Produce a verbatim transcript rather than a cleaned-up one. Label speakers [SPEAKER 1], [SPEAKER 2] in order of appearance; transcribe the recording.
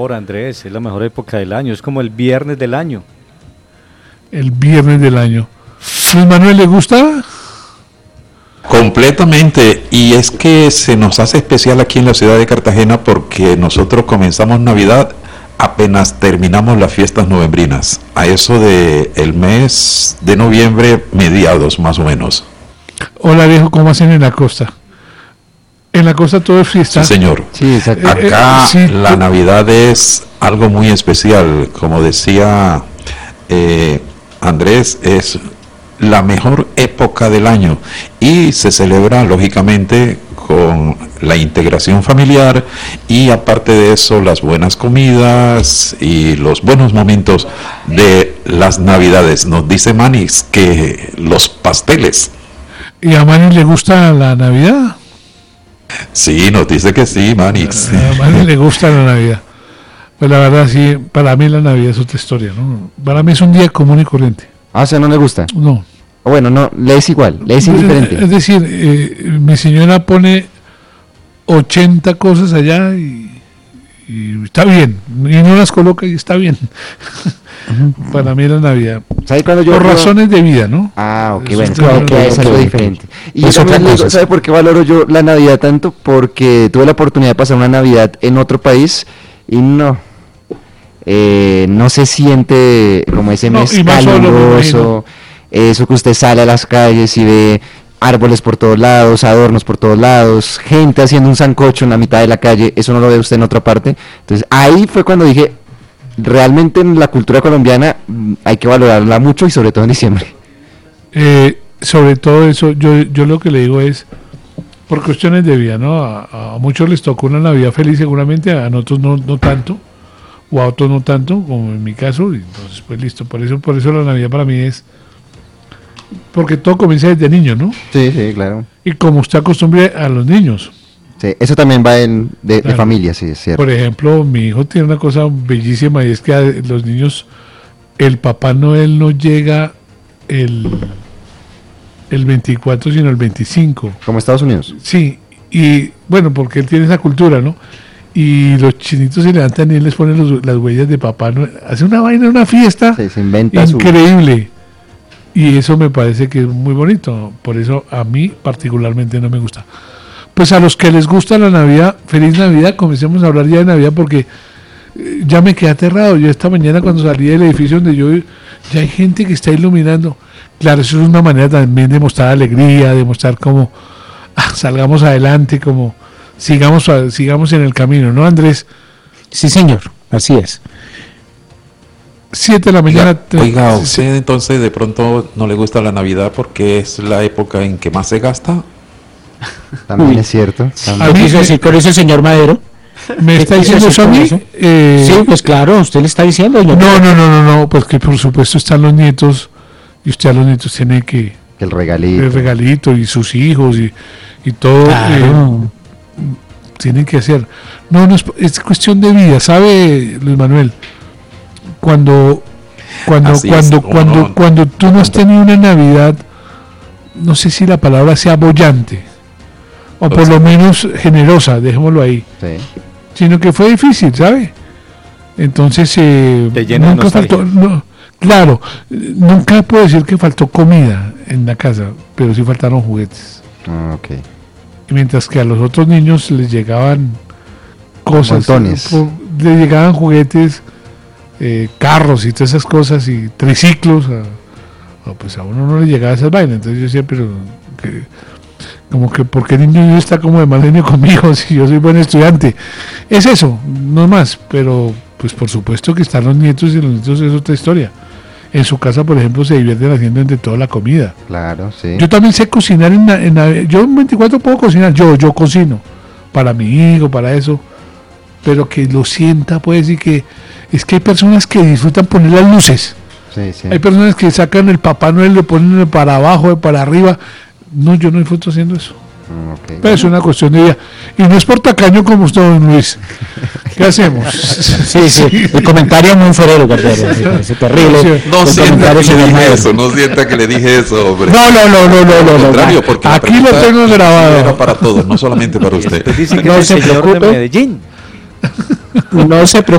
[SPEAKER 1] mejor, Andrés, es la mejor época del año, es como el viernes del año.
[SPEAKER 2] El viernes del año. ¿Luis Manuel le gusta?
[SPEAKER 3] Completamente, y es que se nos hace especial aquí en la ciudad de Cartagena porque nosotros comenzamos Navidad apenas terminamos las fiestas novembrinas, a eso de el mes de noviembre, mediados más o menos.
[SPEAKER 2] Hola viejo, ¿cómo hacen en la costa? En la costa todo es fiesta.
[SPEAKER 3] Sí, señor.
[SPEAKER 4] Sí, exacto.
[SPEAKER 3] Acá
[SPEAKER 2] Eh, eh, sí,
[SPEAKER 3] la
[SPEAKER 2] tú...
[SPEAKER 3] Navidad es algo muy especial, como decía eh, Andrés, es la mejor época del año y se celebra lógicamente con la integración familiar y aparte de eso las buenas comidas y los buenos momentos de las Navidades. Nos dice Manix que los pasteles.
[SPEAKER 2] ¿Y a Manix le gusta la Navidad?
[SPEAKER 3] Sí, nos dice que sí, Manix.
[SPEAKER 2] A Manix le gusta la Navidad. Pues la verdad sí, para mí la Navidad es otra historia, ¿no? Para mí es un día común y corriente.
[SPEAKER 4] Ah, o sea, ¿no le gusta?
[SPEAKER 2] No.
[SPEAKER 4] Bueno, no, le es igual, le es indiferente.
[SPEAKER 2] Es decir, eh, mi señora pone ochenta cosas allá y, y está bien, y no las coloca y está bien. Uh-huh. Para mí la Navidad.
[SPEAKER 4] ¿Sabe cuando yo
[SPEAKER 2] por
[SPEAKER 4] veo...
[SPEAKER 2] razones de vida, ¿no?
[SPEAKER 4] Ah, ok,
[SPEAKER 2] eso
[SPEAKER 4] bueno,
[SPEAKER 2] es,
[SPEAKER 4] claro,
[SPEAKER 2] que
[SPEAKER 4] que es algo
[SPEAKER 2] okay,
[SPEAKER 4] diferente. Y
[SPEAKER 2] pues
[SPEAKER 4] yo también le digo, ¿sabe por qué valoro yo la Navidad tanto? Porque tuve la oportunidad de pasar una Navidad en otro país y no, eh, no se siente como ese
[SPEAKER 2] no,
[SPEAKER 4] mes caluroso, eso que usted sale a las calles y ve árboles por todos lados, adornos por todos lados, gente haciendo un sancocho en la mitad de la calle, eso no lo ve usted en otra parte. Entonces ahí fue cuando dije, realmente en la cultura colombiana hay que valorarla mucho y sobre todo en diciembre.
[SPEAKER 2] Eh, sobre todo eso, yo, yo lo que le digo es, por cuestiones de vida, ¿no? A, a muchos les tocó una Navidad feliz seguramente, a nosotros no, no tanto, o a otros no tanto, como en mi caso, y entonces pues listo, por eso, por eso la Navidad para mí es, porque todo comienza desde niño, ¿no?
[SPEAKER 4] Sí, sí, claro.
[SPEAKER 2] Y como usted acostumbre a los niños.
[SPEAKER 4] Sí, eso también va en, de, claro. de familia, sí, es cierto.
[SPEAKER 2] Por ejemplo, mi hijo tiene una cosa bellísima y es que a los niños, el Papá Noel no llega el, el veinticuatro, sino el veinticinco.
[SPEAKER 4] Como Estados Unidos.
[SPEAKER 2] Sí, y bueno, porque él tiene esa cultura, ¿no? Y los chinitos se levantan y él les pone los, las huellas de Papá Noel. Hace una vaina, una fiesta
[SPEAKER 4] sí, se inventa
[SPEAKER 2] increíble. Su... Y eso me parece que es muy bonito. Por eso a mí particularmente no me gusta. Pues a los que les gusta la Navidad, feliz Navidad, comencemos a hablar ya de Navidad porque eh, ya me quedé aterrado. Yo esta mañana cuando salí del edificio donde yo, ya hay gente que está iluminando. Claro, eso es una manera también de mostrar alegría, de mostrar cómo ah, salgamos adelante, como sigamos, sigamos en el camino, ¿no, Andrés?
[SPEAKER 5] Sí, señor, así es.
[SPEAKER 2] Siete de la mañana.
[SPEAKER 3] Oiga, oiga, ¿a usted entonces de pronto no le gusta la Navidad porque es la época en que más se gasta?
[SPEAKER 4] También Uy. es cierto.
[SPEAKER 5] También. ¿Qué quiso decir con eso, señor Madero?
[SPEAKER 2] ¿Me está diciendo eso a mí?
[SPEAKER 5] Eh, sí, pues claro, usted le está diciendo.
[SPEAKER 2] No, no, no, no, no, pues que por supuesto están los nietos y usted a los nietos tiene que...
[SPEAKER 4] El regalito.
[SPEAKER 2] El regalito y sus hijos y, y todo. Claro. Eh, tienen que hacer. No, no es, es cuestión de vida, ¿sabe, Luis Manuel? Cuando cuando
[SPEAKER 3] Así
[SPEAKER 2] cuando
[SPEAKER 3] es,
[SPEAKER 2] cuando
[SPEAKER 3] no,
[SPEAKER 2] cuando tú no has tenido una Navidad, no sé si la palabra sea bollante o por lo menos generosa, dejémoslo ahí,
[SPEAKER 4] sí.
[SPEAKER 2] Sino que fue difícil, ¿sabe? Entonces eh, nunca faltó, no, claro, nunca puedo decir que faltó comida en la casa, pero sí faltaron juguetes.
[SPEAKER 4] Ah, okay.
[SPEAKER 2] Y mientras que a los otros niños les llegaban cosas,
[SPEAKER 4] montones,
[SPEAKER 2] por, les llegaban juguetes. Eh, carros y todas esas cosas y triciclos, a, a, pues a uno no le llegaba esas vainas. Entonces yo decía, pero que, como que ¿por qué el niño está como de mal genio conmigo si yo soy buen estudiante? Es eso, no más, pero pues por supuesto que están los nietos y los nietos es otra historia. En su casa, por ejemplo, se divierten haciendo entre toda la comida.
[SPEAKER 4] Claro, sí.
[SPEAKER 2] Yo también sé cocinar en, en yo en veinticuatro puedo cocinar, yo, yo cocino para mi hijo, para eso, pero que lo sienta pues y que es que hay personas que disfrutan poner las luces.
[SPEAKER 4] Sí, sí.
[SPEAKER 2] Hay personas que sacan el Papá Noel, lo ponen para abajo, para arriba. No, yo no disfruto haciendo eso.
[SPEAKER 4] Okay.
[SPEAKER 2] Pero es una cuestión de vida. Y no es por tacaño como usted, don Luis. ¿Qué hacemos?
[SPEAKER 5] Sí, sí. El comentario muy ferero, Cordero. Es terrible.
[SPEAKER 3] Sí. No sienta que le dije eso, no sienta que le dije eso, hombre.
[SPEAKER 2] No, no, no, no, no, no.
[SPEAKER 3] Al contrario, porque
[SPEAKER 2] aquí lo tengo grabado.
[SPEAKER 3] Era para todos, no solamente para usted.
[SPEAKER 1] Usted dice que
[SPEAKER 5] no
[SPEAKER 1] es el
[SPEAKER 5] se
[SPEAKER 1] señor
[SPEAKER 5] preocupe.
[SPEAKER 1] de Medellín.
[SPEAKER 5] No se preocupe.